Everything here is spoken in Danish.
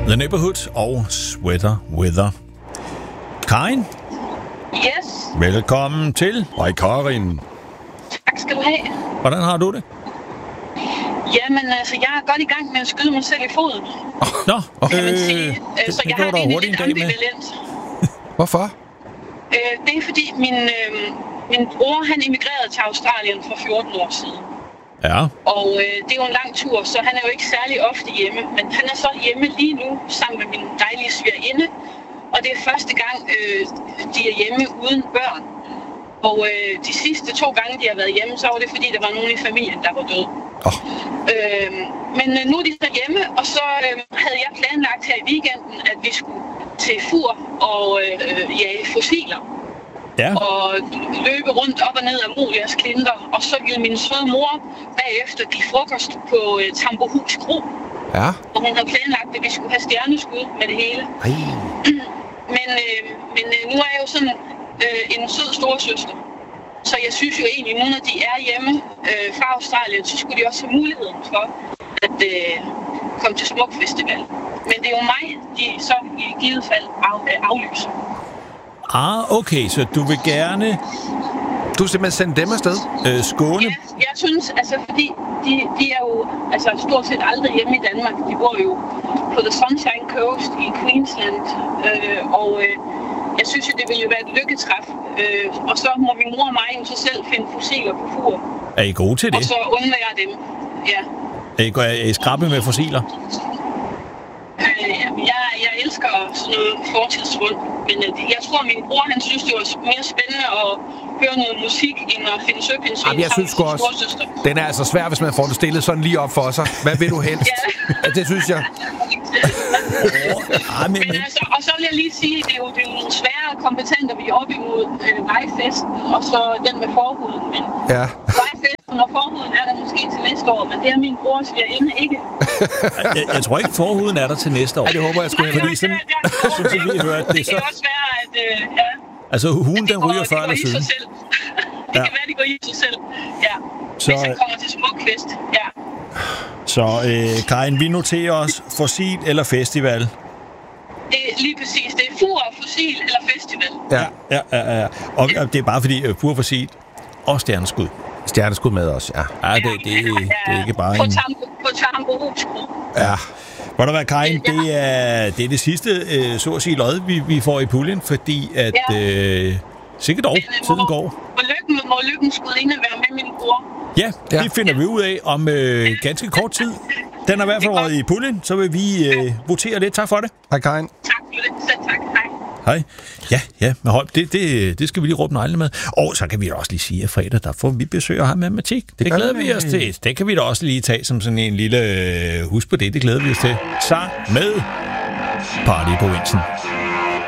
The Neighborhood og Sweater Weather. Karin? Yes. Velkommen til. Hej Karin. Tak skal du have. Hvordan har du det? Jamen, altså, jeg er godt i gang med at skyde mig selv i foden. Nå, Kan man sige. Så jeg har det egentlig lidt ambivalent. Hvorfor? Det er fordi, min bror, han emigrerede til Australien for 14 år siden. Ja. Og det er jo en lang tur, så han er jo ikke særlig ofte hjemme. Men han er så hjemme lige nu, sammen med min dejlige svigerinde. Og det er første gang, de er hjemme uden børn. Og de sidste 2 gange, de har været hjemme, så var det fordi, der var nogen i familien, der var død. Men nu er de så hjemme, og så havde jeg planlagt her i weekenden, at vi skulle til Fur og jage fossiler. Ja. Og løbe rundt op og ned af Molias klinter. Og så ville min søde mor bagefter give frokost på Tambohus Kro. Ja. Og hun havde planlagt, at vi skulle have stjerneskud med det hele. Men nu er jeg jo sådan en sød storesøster. Så jeg synes jo egentlig, at nu når de er hjemme fra Australien, så skulle de også have muligheden for at komme til Smuk Festival. Men det er jo mig, de så i givet fald aflyser. Okay, så du vil gerne... Du vil simpelthen sende dem afsted? Skåne? Ja, jeg synes, altså fordi de er jo altså stort set aldrig hjemme i Danmark. De bor jo på The Sunshine Coast i Queensland, og jeg synes jo, det ville jo være et lykketræf. Og så må min mor og mig jo så selv finde fossiler på Fur. Er I gode til det? Og så undvære dem, ja. Er I skrappe med fossiler? Jeg elsker sådan noget fortidsfund, men jeg tror, min bror, han synes, det var mere spændende at høre noget musik, end at finde søpindsvin. Jeg synes også, den er altså svær, hvis man får det stillet sådan lige op for sig. Hvad vil du helst? Ja. Det synes jeg. Men altså, og så vil jeg lige sige, det er jo nogle svære kompetenter, vi er oppe imod vejfesten, og så den med forhuden. Men ja. Vejfesten og forhuden er der måske til næste år, men det er min bror svigerinde ikke. jeg tror ikke, forhuden er der til næste år. Ja, det håber jeg sgu ikke. Fordi sådan, som vi har hørt, det kan også være, at... Altså, hunden, den ryger før eller siden. Det kan være, de går i sig selv. Ja. Så, hvis han kommer til Smuk Fest. Ja. Så, Karin, vi noterer os fossil eller festival. Det er lige præcis. Det er Fur, fossil eller festival. Ja. Og det er bare fordi Fur, fossil og stjerneskud. Stjerneskud med os, ja. Ja, det er ikke bare på Tambohus Kro. Ja. Hvor der var, Karin, det er det sidste, så at sige, lod, vi får i puljen, fordi at sikkert år, tiden går. Må lykken skulle inde være med min bror. Ja, det finder vi ud af om ganske kort tid. Den er i hvert fald røget i puljen, så vil vi votere lidt. Tak for det. Hej, Karin. Tak for det. Selv tak. Hej. Ja, men hold, det skal vi lige råbe neglene med. Og så kan vi da også lige sige, at fredag, der får vi besøg af ham matematik. Det glæder vi os til. Det kan vi da også lige tage som sådan en lille husk på det. Det glæder vi os til. Sang med Party på Provinsen.